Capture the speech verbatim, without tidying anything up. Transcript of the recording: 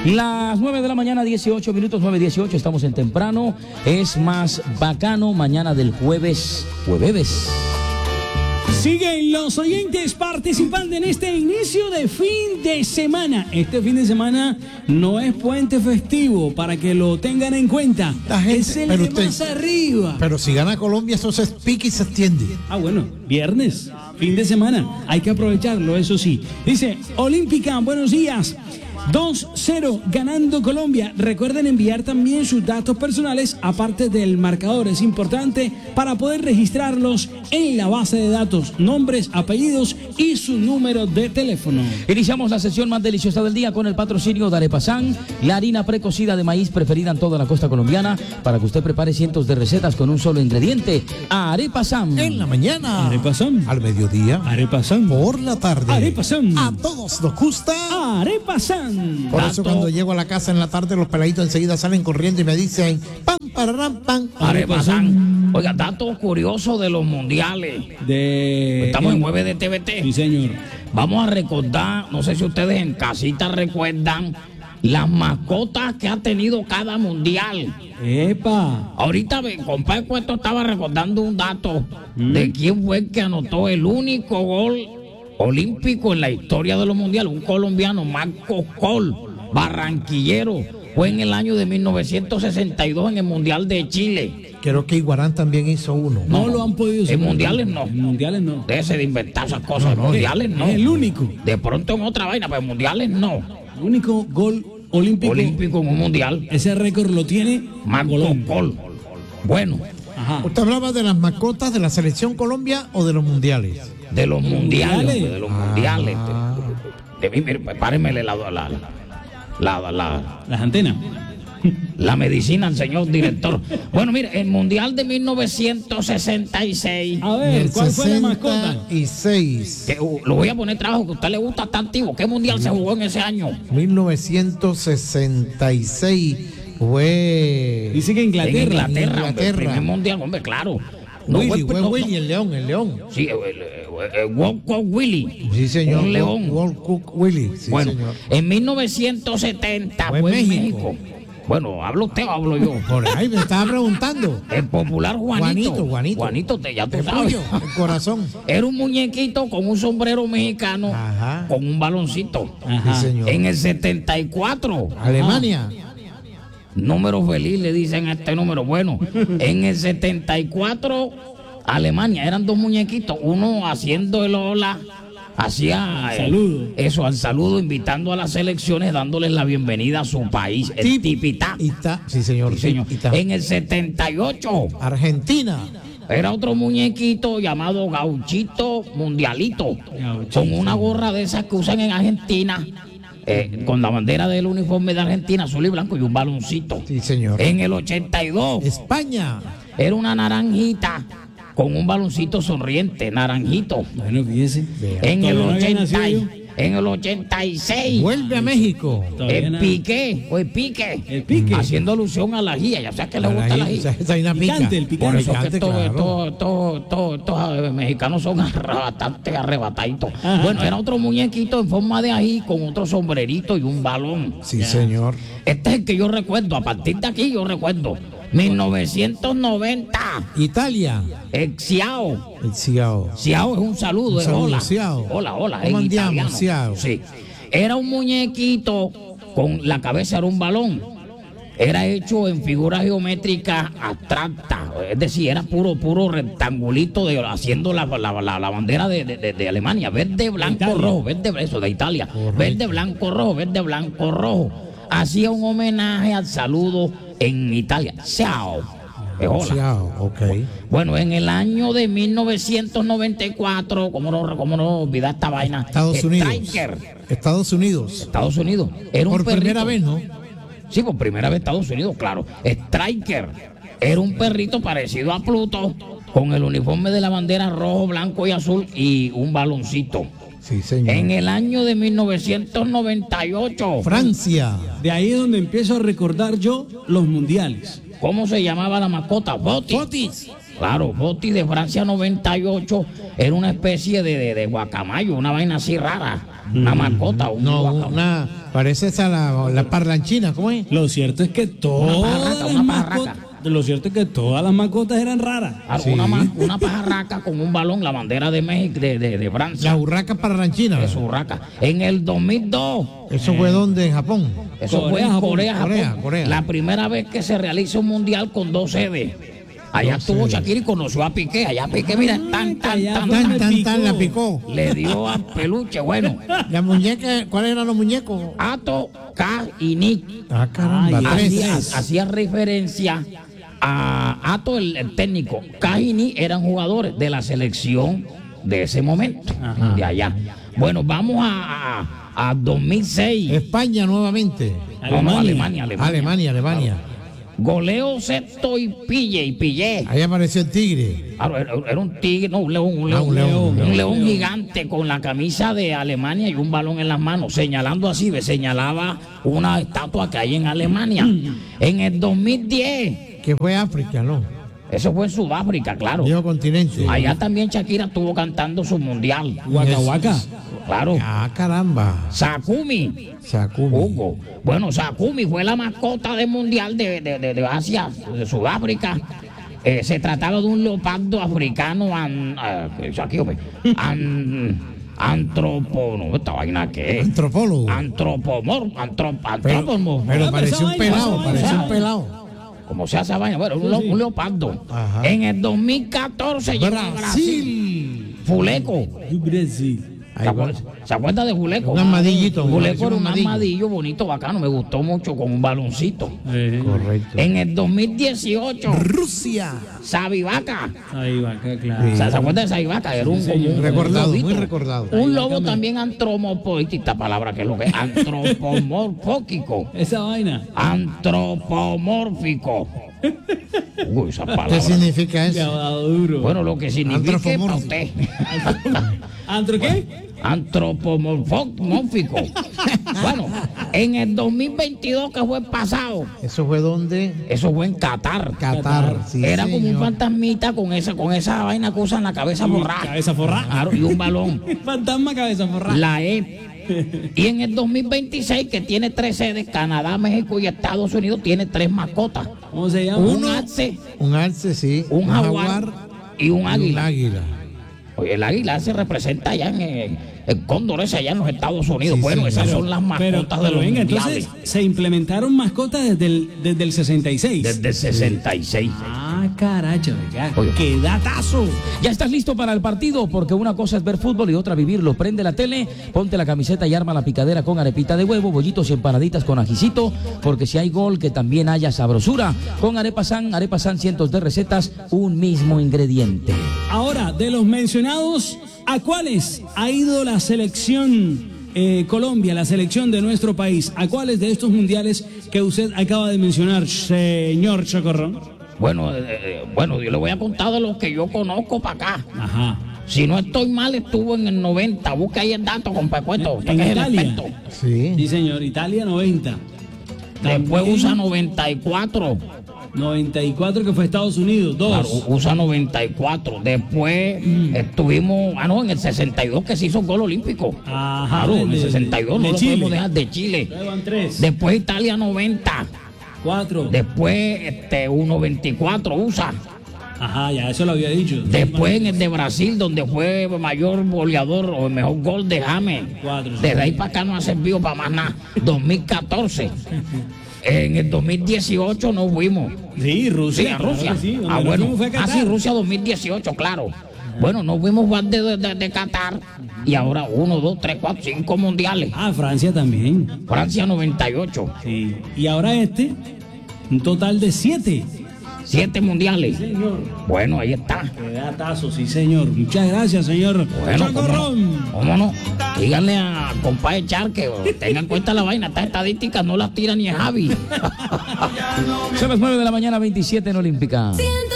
Las nueve de la mañana, dieciocho minutos, nueve dieciocho, estamos en temprano. Es más bacano mañana del jueves, jueves. Siguen los oyentes participando en este inicio de fin de semana. Este fin de semana no es puente festivo, para que lo tengan en cuenta. La gente, es el pero de usted, más arriba. Pero si gana Colombia, eso se pica y se extiende. Ah, bueno, viernes, fin de semana. Hay que aprovecharlo, eso sí. Dice, Olímpica, buenos días. dos cero ganando Colombia. Recuerden enviar también sus datos personales, aparte del marcador. Es importante para poder registrarlos en la base de datos, nombres, apellidos y su número de teléfono. Iniciamos la sesión más deliciosa del día con el patrocinio de Arepasan, la harina precocida de maíz preferida en toda la costa colombiana, para que usted prepare cientos de recetas con un solo ingrediente. Arepasan. En la mañana. Arepasan. Al mediodía. Arepasan. Por la tarde. Arepasan. A todos nos gusta. Arepasan. Por Dato. eso cuando llego a la casa en la tarde, los peladitos enseguida salen corriendo y me dicen pam, pararán, pam. Arepasan. Oiga, dato curioso de los mundiales. De... Estamos en jueves de T V T. Sí, señor. Vamos a recordar, no sé si ustedes en casita recuerdan las mascotas que ha tenido cada mundial. ¡Epa! Ahorita, compadre Cueto estaba recordando un dato ¿Mm? de quién fue el que anotó el único gol olímpico en la historia de los mundiales. Un colombiano, Marco Col, barranquillero. Fue en el año de mil novecientos sesenta y dos en el Mundial de Chile. Creo que Iguarán también hizo uno. No, no lo han podido hacer. En mundiales no. En mundiales no. Déjese de inventar esas cosas. No, no, mundiales no. Es el único. De pronto en otra vaina, pero en mundiales no. El único gol olímpico. Olímpico en un mundial. Ese récord lo tiene Marco Col. Bueno. Ajá. ¿Usted hablaba de las mascotas de la selección Colombia o de los mundiales? De los mundiales, mundiales. de los mundiales. Ah. De, de mí, mire, párenmele la, la, la, la, la, las antenas. La medicina al señor director. Bueno, mire, el Mundial de mil novecientos sesenta y seis. A ver, ¿cuál fue la mascota? sesenta y seis. Que, uh, lo voy a poner trabajo que a usted le gusta, está antiguo. ¿Qué mundial se jugó en ese año? mil novecientos sesenta y seis fue... Dice que Inglaterra. En Inglaterra, Inglaterra. Hombre, el primer mundial, hombre, claro. No Willy, fue, fue no, Willy, no. el león, el león. Sí, el, el, el, el World Cup Willy. Sí, señor. Un león. World Cup Willy. Sí, bueno, señor. en mil novecientos setenta Fue fue en México. México. Bueno, ¿habla usted o hablo yo? Por ahí me estaba preguntando. El popular Juanito. Juanito, Juanito. Juanito, te, ya tú El sabes. pollo, el corazón. Era un muñequito con un sombrero mexicano, Ajá. con un baloncito. Ajá. Sí, señor. En el setenta y cuatro. Alemania. Número feliz le dicen a este número. Bueno, en el setenta y cuatro, Alemania, eran dos muñequitos, uno haciendo el hola, hacía eh, Saludo. eso, al saludo, invitando a las selecciones, dándoles la bienvenida a su país, el Tip- tipitá. Ita, sí, señor. Sí, señor. Ita. En el setenta y ocho, Argentina. era otro muñequito llamado Gauchito Mundialito, Gauchito. con una gorra de esas que usan en Argentina, eh, con la bandera del uniforme de Argentina, azul y blanco, y un baloncito. Sí, señor. En el ochenta y dos, España. era una naranjita con un baloncito sonriente, naranjito. Bueno, fíjese. En el, Todavía no había ochenta, nacido yo. en el ochenta y seis, Vuelve a México. Todavía el nada. Piqué, o el Pique, El Pique. haciendo alusión a la guía, ya sabes que le gusta la Ahí, guía. esa vaina pica. Picante, el picante. Por eso Picante, que estos, claro. estos, estos, estos, estos, eh, mexicanos son bastante arrebataditos. Ajá. Bueno, era otro muñequito en forma de ají con otro sombrerito y un balón. Sí, señor. Este es el que yo recuerdo, a partir de aquí yo recuerdo. mil novecientos noventa, Italia. el Xiao. El Ciao. Xiao es un saludo, Un es saludo, hola. Xiao. Hola, hola, ¿Cómo en andiamo, italiano. Xiao? Sí. Era un muñequito con la cabeza era un balón. Era hecho en figuras geométricas abstractas, es decir, era puro, puro rectangulito de, haciendo la, la, la, la bandera de, de, de Alemania, verde, blanco, Italia. rojo, verde, eso, de Italia, Correcto. verde, blanco, rojo, verde, blanco, rojo. Hacía un homenaje al saludo en Italia. Ciao. Es hola. Ciao, ok. Bueno, en el año de mil novecientos noventa y cuatro, ¿cómo no, cómo no olvidar esta vaina? Estados Unidos. Striker, Estados Unidos. Estados Unidos. Era un Por perrito. primera vez, ¿no? Sí, por primera vez Estados Unidos, claro. Striker era un perrito parecido a Pluto, con el uniforme de la bandera rojo, blanco y azul y un baloncito. Sí, señor. En el año de mil novecientos noventa y ocho, Francia. De ahí es donde empiezo a recordar yo los mundiales. ¿cómo se llamaba la mascota? Botis. Otis. Claro, Boti de Francia noventa y ocho era una especie de, de, de guacamayo, una vaina así rara. Una mascota. Un No, guacamayo. una. Parece esa la, la parlanchina, ¿cómo es? Lo cierto es que todas pajarraca, las una mascotas, pajarraca. lo cierto es que todas las mascotas eran raras. Claro, Sí. una, ma- una pajarraca con un balón, la bandera de México, de, de, de Francia. La urraca parlanchina. Es urraca. En el dos mil dos, Eso fue donde, en Japón. eso Corea, fue en Japón. Corea, Japón. Corea, Corea. La primera vez que se realiza un mundial con dos sedes. Allá Dos estuvo sedes. Shakira y conoció a Piqué. Allá Piqué, mira, tan, tan, allá tan, fue Tan, tan. tan, tan, la picó. Le dio a peluche. Bueno, La muñeca, ¿cuáles eran los muñecos? Ato, K y Nick. Ah, caramba, Ay, tres. Hacía, tres. hacía referencia a Ato, el, el técnico. K y Nick eran jugadores de la selección de ese momento, Ajá. de allá. Bueno, vamos a, a, a dos mil seis. España nuevamente. No, no, Alemania, Alemania. Alemania, Alemania. Goleo sexto y pille y pillé. Ahí apareció el tigre. Claro, era, era un tigre, no, un león, un Ah, león, un león, un un león gigante con la camisa de Alemania y un balón en las manos, señalando así, ve, señalaba una estatua que hay en Alemania. En el dos mil diez, Que fue África, ¿no? eso fue en Sudáfrica, claro. Viejo continente. Allá también Shakira estuvo cantando su mundial. Waka Waka. Claro. Ah, caramba. Sakumi. Sakumi. Hugo. Bueno, Sakumi fue la mascota del mundial de, de, de, de Asia, de Sudáfrica. Eh, se trataba de un leopardo africano an, eh, aquí, hombre, an, antropo, no, esta vaina que es Antropólogo. antropomor, antrop, Pero, antropomor, pero Ah, parecía pero un esa pelado, vaina, parecía esa un vaina. pelado. como se hace vaina, bueno, un, leo- un leopardo. Ajá. En el dos mil catorce llegó a Brasil, Brasil. Fuleco. Brasil. ¿Se Ahí va. acuerda, ¿Se acuerda de Juleco? Un armadillito, Juleco parecía era un un armadillo. armadillo bonito, bacano, me gustó mucho con un baloncito. Correcto. En el dos mil dieciocho, Rusia. Sabivaca. Ahí va, acá, claro. O sea, ¿se acuerda de Sabivaca? Era un, como un- Recordado, un lobito. muy recordado. Un lobo también antropomórfico, esta palabra que es lo que es, antropomórfico. Esa vaina. Antropomórfico. Uy, esa ¿Qué palabra. significa Le ha eso? dado duro. Bueno, lo que significa para Antropomórfico. usted. ¿Antro qué? Antropomórfico. Bueno, en el dos mil veintidós, que fue el pasado, Eso fue donde eso fue en Qatar. Qatar. Sí, Era como un señor. fantasmita con esa, con esa vaina que usan la cabeza borrada. Cabeza forrada. Claro, y un balón. Fantasma cabeza forrada. La E. Y en el dos mil veintiséis, que tiene tres sedes, Canadá, México y Estados Unidos, tiene tres mascotas. ¿Cómo se llama? Un Uno. alce, Un alce, sí. un jaguar y un y un águila. águila. Oye, el águila se representa allá en el, el cóndor ese allá en los Estados Unidos. Sí, bueno, señor. esas son las Pero, mascotas de pero los venga, mundiales. entonces se implementaron mascotas desde el, desde el sesenta y seis. Desde el sesenta y seis. Ah, caracho, ya. Oye. ¡Qué datazo! ¿Ya estás listo para el partido? Porque una cosa es ver fútbol y otra vivirlo. Prende la tele, ponte la camiseta y arma la picadera con arepita de huevo, bollitos y empanaditas con ajicito, porque si hay gol, que también haya sabrosura. Con Arepa San, Arepa San, cientos de recetas, un mismo ingrediente. Ahora, de los mencionados, ¿a cuáles ha ido la selección eh, Colombia, la selección de nuestro país? ¿A cuáles de estos mundiales que usted acaba de mencionar, señor Chocorrón? Bueno, eh, eh, bueno, yo le voy a contar de los que yo conozco para acá. Ajá. Si no estoy mal, estuvo en el noventa. Busca ahí el dato, compa Cueto. Usted ¿En que es el Italia? experto. Sí. Sí, señor. Italia noventa. Después También usa noventa y cuatro. noventa y cuatro que fue Estados Unidos. Dos. Claro, usa noventa y cuatro. Después Mm. estuvimos, ah no, en el sesenta y dos que se hizo gol olímpico. Ajá. Claro, en el de- sesenta y dos de no lo Chile. podemos dejar, de Chile. Luego van tres. Después Italia noventa. Cuatro. Después este, uno veinticuatro U S A. Ajá, ya eso lo había dicho. Después en el de Brasil, donde fue mayor goleador o el mejor gol de James. Cuatro, sí. Desde ahí para acá no ha servido para más nada. dos mil catorce. En el dos mil dieciocho nos fuimos. Sí, Rusia. Sí, a claro Rusia. que sí. Donde Ah, nos bueno. fuimos fue a Ah, Qatar. sí, Rusia dos mil dieciocho, claro. Bueno, nos fuimos jugar de, de, de Qatar y ahora uno, dos, tres, cuatro, cinco mundiales. Ah, Francia también. Francia noventa y ocho. Sí. Y ahora este, un total de siete. Siete mundiales. Señor. Bueno, ahí está. Qué datazo, sí, señor. Muchas gracias, señor. Bueno, cómo Chocorrón. no, cómo no. Díganle a compadre Char que tenga en cuenta la vaina. Estas estadísticas no las tira ni el Javi. Son las nueve de la mañana, veintisiete en Olímpica.